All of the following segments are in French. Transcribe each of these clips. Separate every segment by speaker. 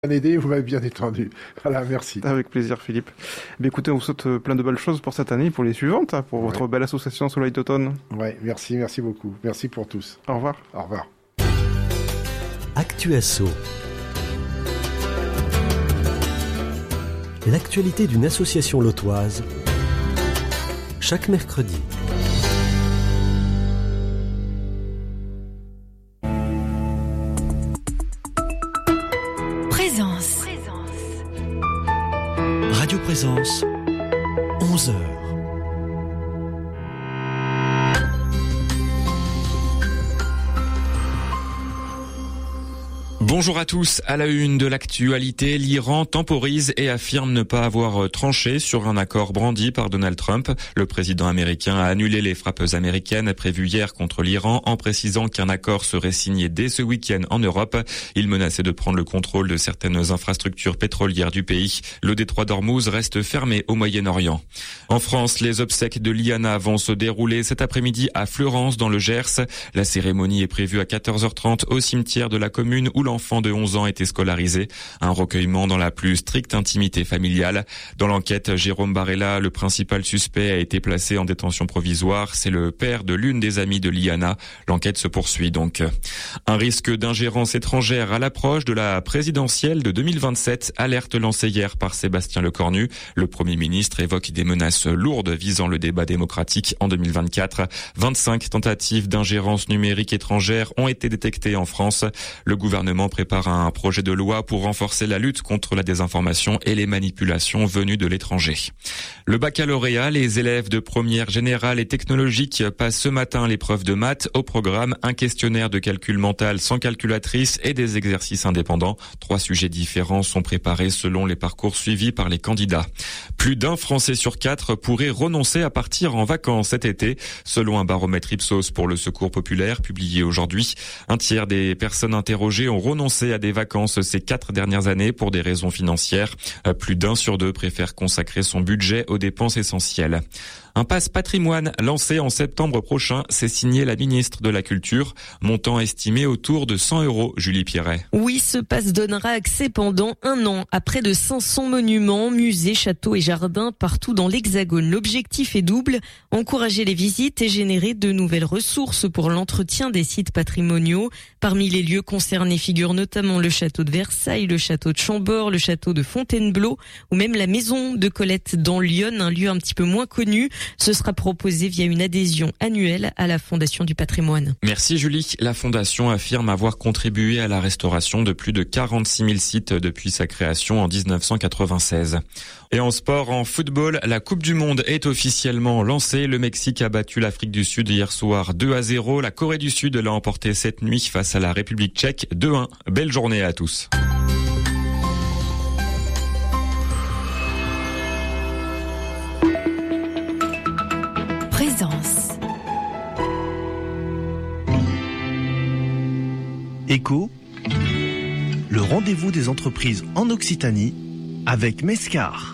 Speaker 1: aidé, vous m'avez bien détendu. Voilà, merci.
Speaker 2: Avec plaisir, Philippe. Mais écoutez, on vous souhaite plein de belles choses pour cette année et pour les suivantes, pour votre belle association Soleil d'automne.
Speaker 1: Ouais, merci beaucoup. Merci pour tous.
Speaker 2: Au revoir.
Speaker 1: Au revoir.
Speaker 3: Actuasso. L'actualité d'une association lotoise, chaque mercredi. Radio Présence, 11h.
Speaker 4: Bonjour à tous. À la une de l'actualité, l'Iran temporise et affirme ne pas avoir tranché sur un accord brandi par Donald Trump. Le président américain a annulé les frappes américaines prévues hier contre l'Iran en précisant qu'un accord serait signé dès ce week-end en Europe. Il menaçait de prendre le contrôle de certaines infrastructures pétrolières du pays. Le détroit d'Ormuz reste fermé au Moyen-Orient. En France, les obsèques de Liana vont se dérouler cet après-midi à Fleurance dans le Gers. La cérémonie est prévue à 14h30 au cimetière de la commune où l'enfant de 11 ans était scolarisé. Un recueillement dans la plus stricte intimité familiale. Dans l'enquête, Jérôme Barella, le principal suspect, a été placé en détention provisoire. C'est le père de l'une des amies de Liana. L'enquête se poursuit donc. Un risque d'ingérence étrangère à l'approche de la présidentielle de 2027, alerte lancée hier par Sébastien Lecornu. Le Premier ministre évoque des menaces lourdes visant le débat démocratique en 2024. 25 tentatives d'ingérence numérique étrangère ont été détectées en France. Le gouvernement prépare un projet de loi pour renforcer la lutte contre la désinformation et les manipulations venues de l'étranger. Le baccalauréat, les élèves de première générale et technologique passent ce matin l'épreuve de maths. Au programme, un questionnaire de calcul mental sans calculatrice et des exercices indépendants. 3 sujets différents sont préparés selon les parcours suivis par les candidats. Plus d'un Français sur 4 pourrait renoncer à partir en vacances cet été, selon un baromètre Ipsos pour le Secours populaire publié aujourd'hui. Un tiers des personnes interrogées ont renoncé à des vacances ces 4 dernières années pour des raisons financières. Plus d'un sur 2 préfère consacrer son budget aux dépenses essentielles. Un pass patrimoine lancé en septembre prochain, c'est signé la ministre de la Culture, montant estimé autour de 100 €, Julie Pierret.
Speaker 5: Oui, ce pass donnera accès pendant 1 an à près de 500 monuments, musées, châteaux et jardins partout dans l'Hexagone. L'objectif est double, encourager les visites et générer de nouvelles ressources pour l'entretien des sites patrimoniaux. Parmi les lieux concernés figurent notamment le château de Versailles, le château de Chambord, le château de Fontainebleau ou même la maison de Colette dans Lyon, un lieu un petit peu moins connu. Ce sera proposé via une adhésion annuelle à la Fondation du patrimoine.
Speaker 4: Merci Julie. La Fondation affirme avoir contribué à la restauration de plus de 46 000 sites depuis sa création en 1996. Et en sport, en football, la Coupe du Monde est officiellement lancée. Le Mexique a battu l'Afrique du Sud hier soir 2-0. La Corée du Sud l'a emporté cette nuit face à la République tchèque 2-1. Belle journée à tous.
Speaker 6: Présence.
Speaker 7: Écho, le rendez-vous des entreprises en Occitanie avec Mescar.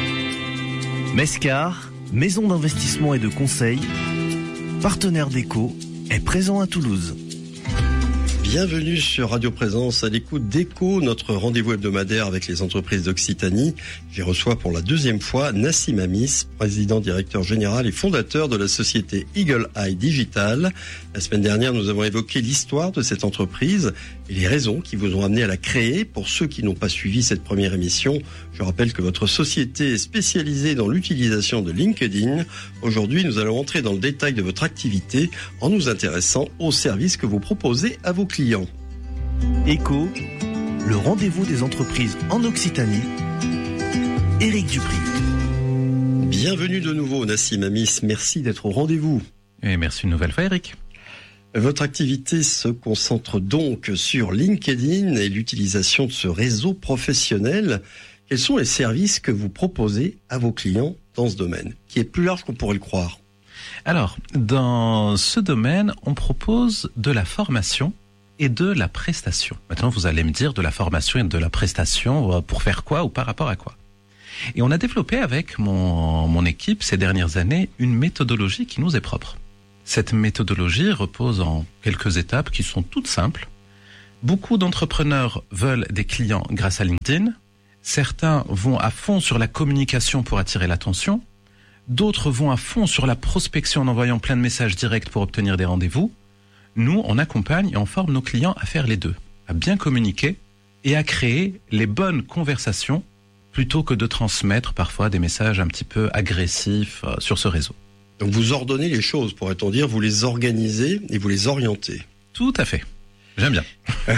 Speaker 7: Mescar, maison d'investissement et de conseil, partenaire d'Écho, est présent à Toulouse.
Speaker 8: Bienvenue sur Radio Présence à l'écoute d'Écho, notre rendez-vous hebdomadaire avec les entreprises d'Occitanie. J'y reçois pour la 2e fois Nassim Amis, président, directeur général et fondateur de la société Eagle Eye Digital. La semaine dernière, nous avons évoqué l'histoire de cette entreprise et les raisons qui vous ont amené à la créer. Pour ceux qui n'ont pas suivi cette première émission, je rappelle que votre société est spécialisée dans l'utilisation de LinkedIn. Aujourd'hui, nous allons entrer dans le détail de votre activité en nous intéressant aux services que vous proposez à vos clients.
Speaker 7: Écho, le rendez-vous des entreprises en Occitanie. Éric Dupri.
Speaker 8: Bienvenue de nouveau Nassim Amis, merci d'être au rendez-vous.
Speaker 9: Et merci une nouvelle fois Éric.
Speaker 8: Votre activité se concentre donc sur LinkedIn et l'utilisation de ce réseau professionnel. Quels sont les services que vous proposez à vos clients dans ce domaine, qui est plus large qu'on pourrait le croire?
Speaker 9: Alors, dans ce domaine, on propose de la formation et de la prestation. Maintenant, vous allez me dire de la formation et de la prestation pour faire quoi ou par rapport à quoi? Et on a développé avec mon équipe ces dernières années une méthodologie qui nous est propre. Cette méthodologie repose en quelques étapes qui sont toutes simples, Beaucoup d'entrepreneurs veulent des clients grâce à LinkedIn. Certains vont à fond sur la communication pour attirer l'attention. D'autres vont à fond sur la prospection en envoyant plein de messages directs pour obtenir des rendez-vous. Nous, on accompagne et on forme nos clients à faire les deux, à bien communiquer et à créer les bonnes conversations plutôt que de transmettre parfois des messages un petit peu agressifs sur ce réseau.
Speaker 8: Donc vous ordonnez les choses, pourrait-on dire, vous les organisez et vous les orientez.
Speaker 9: Tout à fait. J'aime bien.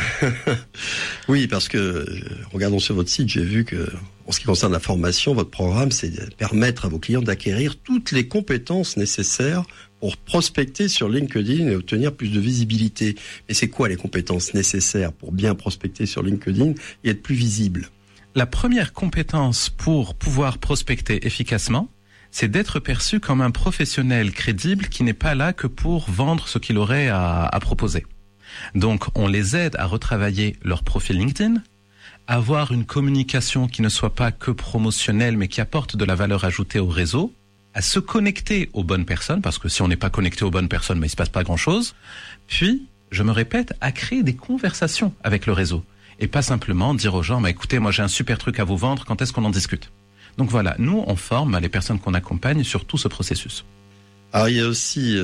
Speaker 8: Oui, parce que, regardons sur votre site, j'ai vu que, en ce qui concerne la formation, votre programme, c'est de permettre à vos clients d'acquérir toutes les compétences nécessaires pour prospecter sur LinkedIn et obtenir plus de visibilité. Mais c'est quoi les compétences nécessaires pour bien prospecter sur LinkedIn et être plus visible?
Speaker 9: La première compétence pour pouvoir prospecter efficacement, c'est d'être perçu comme un professionnel crédible qui n'est pas là que pour vendre ce qu'il aurait à proposer. Donc, on les aide à retravailler leur profil LinkedIn, avoir une communication qui ne soit pas que promotionnelle, mais qui apporte de la valeur ajoutée au réseau, à se connecter aux bonnes personnes, parce que si on n'est pas connecté aux bonnes personnes, il ne se passe pas grand-chose. Puis, je me répète, à créer des conversations avec le réseau. Et pas simplement dire aux gens, écoutez, moi j'ai un super truc à vous vendre, quand est-ce qu'on en discute? Donc voilà, nous, on forme les personnes qu'on accompagne sur tout ce processus.
Speaker 8: Alors, il y a aussi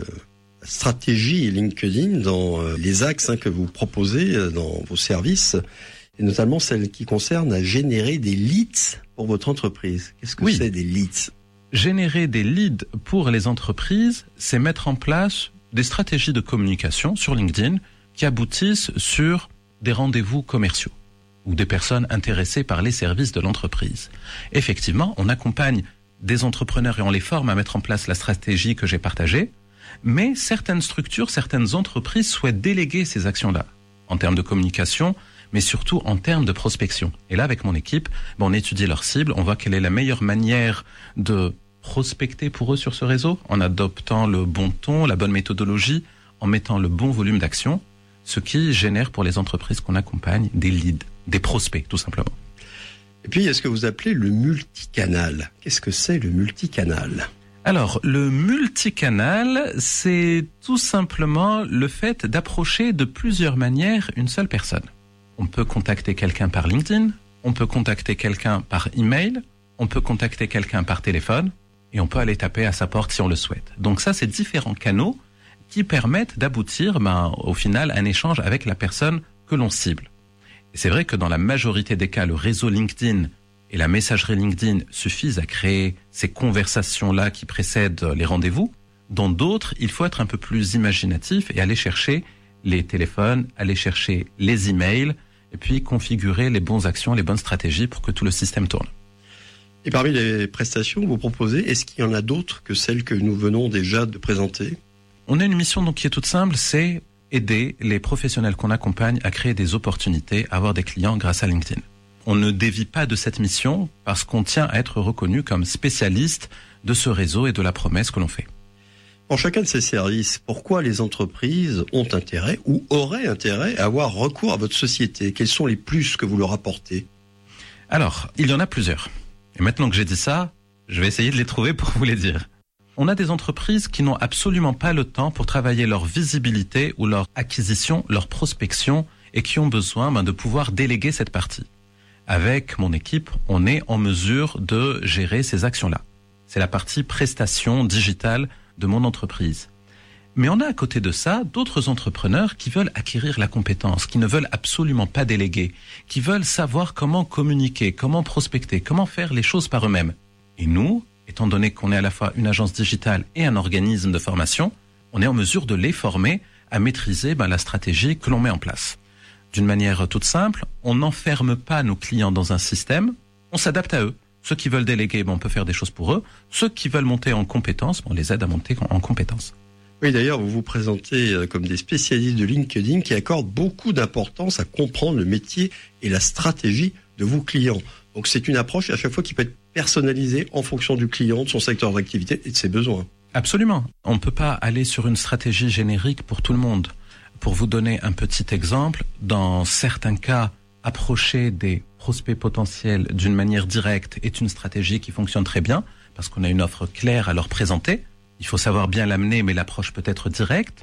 Speaker 8: stratégie LinkedIn dans les axes que vous proposez dans vos services, et notamment celle qui concerne à générer des leads pour votre entreprise. Qu'est-ce que c'est des leads?
Speaker 9: Générer des leads pour les entreprises, c'est mettre en place des stratégies de communication sur LinkedIn qui aboutissent sur des rendez-vous commerciaux ou des personnes intéressées par les services de l'entreprise. Effectivement, on accompagne des entrepreneurs et on les forme à mettre en place la stratégie que j'ai partagée, mais certaines structures, certaines entreprises souhaitent déléguer ces actions-là en termes de communication, mais surtout en termes de prospection. Et là, avec mon équipe, on étudie leurs cibles, on voit quelle est la meilleure manière de prospecter pour eux sur ce réseau, en adoptant le bon ton, la bonne méthodologie, en mettant le bon volume d'action, ce qui génère pour les entreprises qu'on accompagne des leads, des prospects, tout simplement.
Speaker 8: Et puis, il y a ce que vous appelez le multicanal. Qu'est-ce que c'est le multicanal ?
Speaker 9: Alors, le multicanal, c'est tout simplement le fait d'approcher de plusieurs manières une seule personne. On peut contacter quelqu'un par LinkedIn, on peut contacter quelqu'un par email, on peut contacter quelqu'un par téléphone, et on peut aller taper à sa porte si on le souhaite. Donc ça, c'est différents canaux qui permettent d'aboutir, au final, à un échange avec la personne que l'on cible. Et c'est vrai que dans la majorité des cas, le réseau LinkedIn et la messagerie LinkedIn suffisent à créer ces conversations-là qui précèdent les rendez-vous. Dans d'autres, il faut être un peu plus imaginatif et aller chercher les téléphones, aller chercher les emails, et puis configurer les bonnes actions, les bonnes stratégies pour que tout le système tourne.
Speaker 8: Et parmi les prestations que vous proposez, est-ce qu'il y en a d'autres que celles que nous venons déjà de présenter ?
Speaker 9: On a une mission donc qui est toute simple, c'est aider les professionnels qu'on accompagne à créer des opportunités, à avoir des clients grâce à LinkedIn. On ne dévie pas de cette mission parce qu'on tient à être reconnu comme spécialiste de ce réseau et de la promesse que l'on fait.
Speaker 8: Pour chacun de ces services, pourquoi les entreprises ont intérêt ou auraient intérêt à avoir recours à votre société ? Quels sont les plus que vous leur apportez ?
Speaker 9: Alors, il y en a plusieurs. Et maintenant que j'ai dit ça, je vais essayer de les trouver pour vous les dire. On a des entreprises qui n'ont absolument pas le temps pour travailler leur visibilité ou leur acquisition, leur prospection, et qui ont besoin de pouvoir déléguer cette partie. Avec mon équipe, on est en mesure de gérer ces actions-là. C'est la partie prestation digitale de mon entreprise. Mais on a à côté de ça d'autres entrepreneurs qui veulent acquérir la compétence, qui ne veulent absolument pas déléguer, qui veulent savoir comment communiquer, comment prospecter, comment faire les choses par eux-mêmes. Et nous, étant donné qu'on est à la fois une agence digitale et un organisme de formation, on est en mesure de les former à maîtriser la stratégie que l'on met en place. D'une manière toute simple, on n'enferme pas nos clients dans un système, on s'adapte à eux. Ceux qui veulent déléguer, on peut faire des choses pour eux. Ceux qui veulent monter en compétences, on les aide à monter en compétences.
Speaker 8: Oui, d'ailleurs, vous vous présentez comme des spécialistes de LinkedIn qui accordent beaucoup d'importance à comprendre le métier et la stratégie de vos clients. Donc c'est une approche à chaque fois qui peut être personnalisée en fonction du client, de son secteur d'activité et de ses besoins.
Speaker 9: Absolument. On ne peut pas aller sur une stratégie générique pour tout le monde. Pour vous donner un petit exemple, dans certains cas, approcher des prospects potentiels d'une manière directe est une stratégie qui fonctionne très bien parce qu'on a une offre claire à leur présenter. Il faut savoir bien l'amener, mais l'approche peut être directe.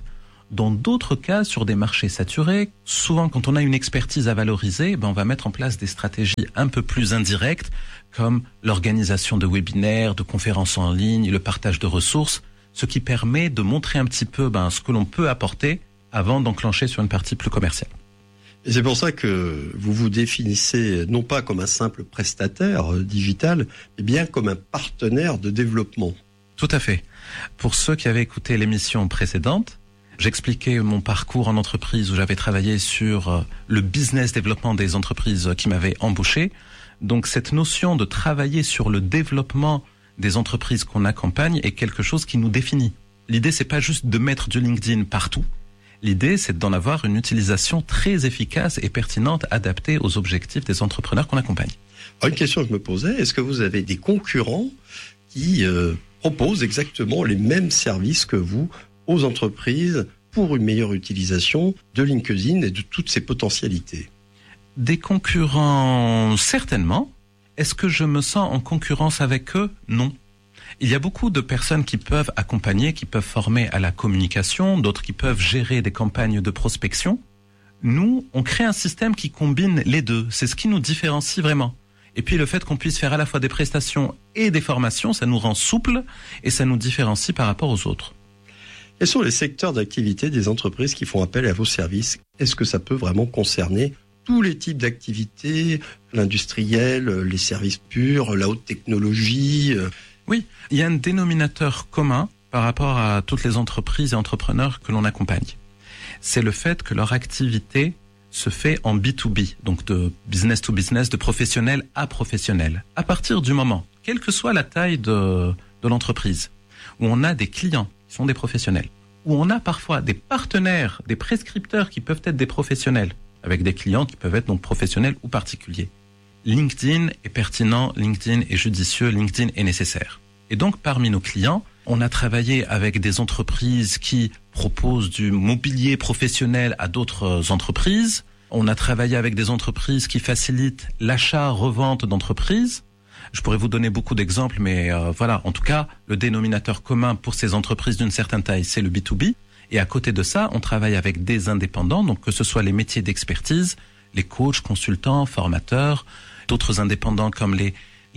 Speaker 9: Dans d'autres cas, sur des marchés saturés, souvent quand on a une expertise à valoriser, on va mettre en place des stratégies un peu plus indirectes, comme l'organisation de webinaires, de conférences en ligne, le partage de ressources, ce qui permet de montrer un petit peu ce que l'on peut apporter avant d'enclencher sur une partie plus commerciale.
Speaker 8: Et c'est pour ça que vous vous définissez non pas comme un simple prestataire digital, mais bien comme un partenaire de développement.
Speaker 9: Tout à fait. Pour ceux qui avaient écouté l'émission précédente, j'expliquais mon parcours en entreprise où j'avais travaillé sur le business développement des entreprises qui m'avaient embauché. Donc cette notion de travailler sur le développement des entreprises qu'on accompagne est quelque chose qui nous définit. L'idée, c'est pas juste de mettre du LinkedIn partout. L'idée, c'est d'en avoir une utilisation très efficace et pertinente, adaptée aux objectifs des entrepreneurs qu'on accompagne.
Speaker 8: Alors, une question que je me posais, est-ce que vous avez des concurrents qui proposent exactement les mêmes services que vous aux entreprises pour une meilleure utilisation de LinkedIn et de toutes ses potentialités?
Speaker 9: Des concurrents, certainement. Est-ce que je me sens en concurrence avec eux? Non. Il y a beaucoup de personnes qui peuvent accompagner, qui peuvent former à la communication, d'autres qui peuvent gérer des campagnes de prospection. Nous, on crée un système qui combine les deux. C'est ce qui nous différencie vraiment. Et puis le fait qu'on puisse faire à la fois des prestations et des formations, ça nous rend souples et ça nous différencie par rapport aux autres.
Speaker 8: Quels sont les secteurs d'activité des entreprises qui font appel à vos services? Est-ce que ça peut vraiment concerner tous les types d'activités, l'industriel, les services purs, la haute technologie?
Speaker 9: Oui, il y a un dénominateur commun par rapport à toutes les entreprises et entrepreneurs que l'on accompagne. C'est le fait que leur activité se fait en B2B, donc de business to business, de professionnel à professionnel. À partir du moment, quelle que soit la taille de l'entreprise, où on a des clients qui sont des professionnels, où on a parfois des partenaires, des prescripteurs qui peuvent être des professionnels, avec des clients qui peuvent être donc professionnels ou particuliers. LinkedIn est pertinent, LinkedIn est judicieux, LinkedIn est nécessaire. Et donc, parmi nos clients, on a travaillé avec des entreprises qui proposent du mobilier professionnel à d'autres entreprises. On a travaillé avec des entreprises qui facilitent l'achat-revente d'entreprises. Je pourrais vous donner beaucoup d'exemples, mais voilà, en tout cas, le dénominateur commun pour ces entreprises d'une certaine taille, c'est le B2B. Et à côté de ça, on travaille avec des indépendants, donc que ce soit les métiers d'expertise, les coachs, consultants, formateurs, d'autres indépendants comme les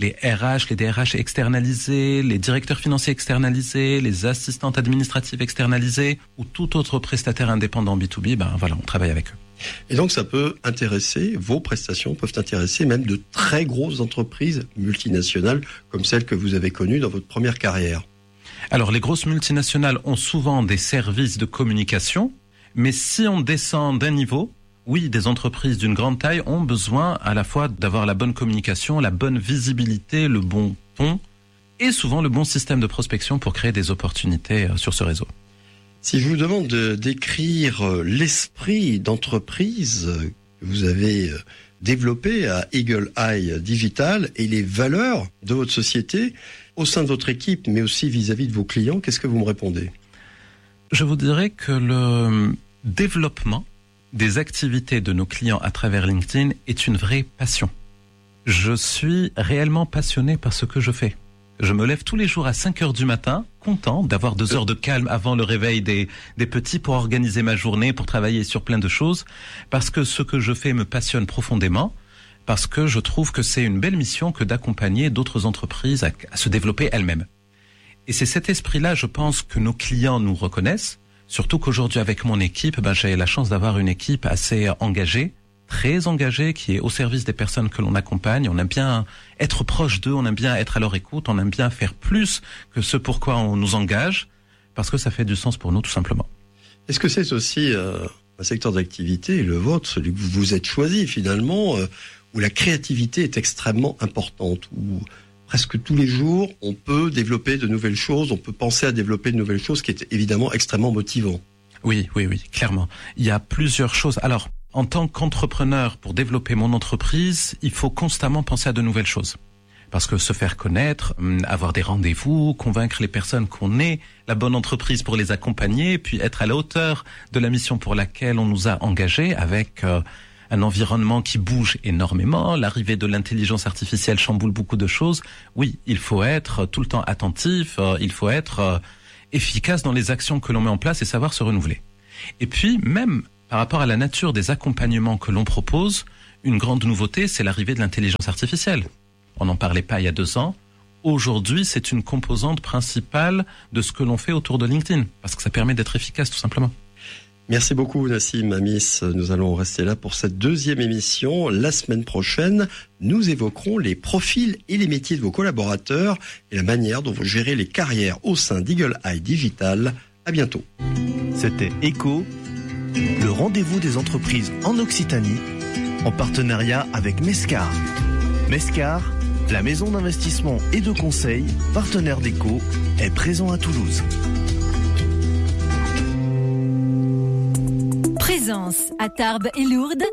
Speaker 9: RH, les DRH externalisés, les directeurs financiers externalisés, les assistantes administratives externalisées ou tout autre prestataire indépendant B2B, voilà, on travaille avec eux.
Speaker 8: Et donc ça peut intéresser, vos prestations peuvent intéresser même de très grosses entreprises multinationales comme celles que vous avez connues dans votre première carrière.
Speaker 9: Alors les grosses multinationales ont souvent des services de communication, mais si on descend d'un niveau, oui, des entreprises d'une grande taille ont besoin à la fois d'avoir la bonne communication, la bonne visibilité, le bon ton et souvent le bon système de prospection pour créer des opportunités sur ce réseau.
Speaker 8: Si je vous demande de décrire l'esprit d'entreprise que vous avez développé à Eagle Eye Digital et les valeurs de votre société au sein de votre équipe, mais aussi vis-à-vis de vos clients, qu'est-ce que vous me répondez?
Speaker 9: Je vous dirais que le développement des activités de nos clients à travers LinkedIn est une vraie passion. Je suis réellement passionné par ce que je fais. Je me lève tous les jours à 5 heures du matin, content d'avoir 2 heures de calme avant le réveil des petits pour organiser ma journée, pour travailler sur plein de choses, parce que ce que je fais me passionne profondément, parce que je trouve que c'est une belle mission que d'accompagner d'autres entreprises à se développer elles-mêmes. Et c'est cet esprit-là, je pense, que nos clients nous reconnaissent. Surtout qu'aujourd'hui, avec mon équipe, j'ai la chance d'avoir une équipe assez engagée, très engagée, qui est au service des personnes que l'on accompagne. On aime bien être proche d'eux, on aime bien être à leur écoute, on aime bien faire plus que ce pourquoi on nous engage, parce que ça fait du sens pour nous, tout simplement.
Speaker 8: Est-ce que c'est aussi un secteur d'activité, le vôtre, celui que vous vous êtes choisi finalement, où la créativité est extrêmement importante, où presque tous les jours, on peut développer de nouvelles choses, on peut penser à développer de nouvelles choses, ce qui est évidemment extrêmement motivant.
Speaker 9: Oui, clairement. Il y a plusieurs choses. Alors, en tant qu'entrepreneur, pour développer mon entreprise, il faut constamment penser à de nouvelles choses. Parce que se faire connaître, avoir des rendez-vous, convaincre les personnes qu'on est la bonne entreprise pour les accompagner, puis être à la hauteur de la mission pour laquelle on nous a engagés avec un environnement qui bouge énormément, l'arrivée de l'intelligence artificielle chamboule beaucoup de choses. Oui, il faut être tout le temps attentif, il faut être efficace dans les actions que l'on met en place et savoir se renouveler. Et puis, même par rapport à la nature des accompagnements que l'on propose, une grande nouveauté, c'est l'arrivée de l'intelligence artificielle. On n'en parlait pas il y a 2 ans. Aujourd'hui, c'est une composante principale de ce que l'on fait autour de LinkedIn, parce que ça permet d'être efficace, tout simplement.
Speaker 8: Merci beaucoup Nassim Amis. Nous allons rester là pour cette 2e émission. La semaine prochaine, nous évoquerons les profils et les métiers de vos collaborateurs et la manière dont vous gérez les carrières au sein d'Eagle Eye Digital. À bientôt.
Speaker 7: C'était ECHO, le rendez-vous des entreprises en Occitanie, en partenariat avec Mescar. Mescar, la maison d'investissement et de conseil, partenaire d'ECHO, est présent à Toulouse.
Speaker 6: Présence à Tarbes et Lourdes,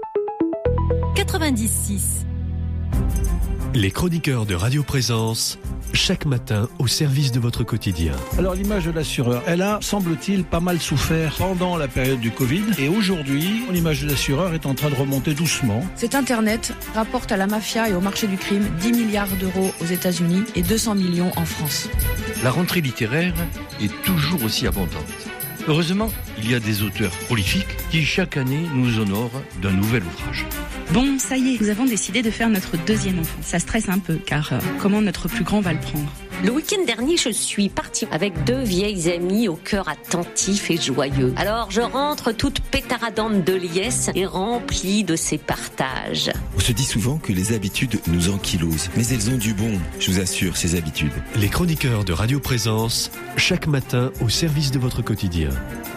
Speaker 6: 96.
Speaker 3: Les chroniqueurs de Radio Présence, chaque matin au service de votre quotidien.
Speaker 10: Alors l'image de l'assureur, elle a, semble-t-il, pas mal souffert pendant la période du Covid. Et aujourd'hui, l'image de l'assureur est en train de remonter doucement.
Speaker 11: Cet Internet rapporte à la mafia et au marché du crime 10 milliards d'euros aux États-Unis et 200 millions en France.
Speaker 12: La rentrée littéraire est toujours aussi abondante. Heureusement, il y a des auteurs prolifiques qui chaque année nous honorent d'un nouvel ouvrage.
Speaker 13: Bon, ça y est, nous avons décidé de faire notre 2e enfant. Ça stresse un peu, car comment notre plus grand va le prendre ?
Speaker 14: Le week-end dernier, je suis partie avec 2 vieilles amies au cœur attentif et joyeux. Alors je rentre toute pétaradante de liesse et remplie de ces partages.
Speaker 15: On se dit souvent que les habitudes nous ankylosent, mais elles ont du bon, je vous assure, ces habitudes.
Speaker 3: Les chroniqueurs de Radio Présence, chaque matin au service de votre quotidien.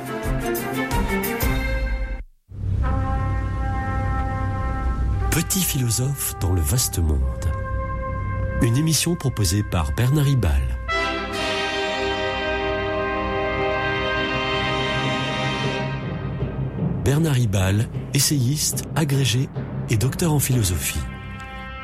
Speaker 3: Petit philosophe dans le vaste monde. Une émission proposée par Bernard Ribal. Bernard Ribal, essayiste, agrégé et docteur en philosophie.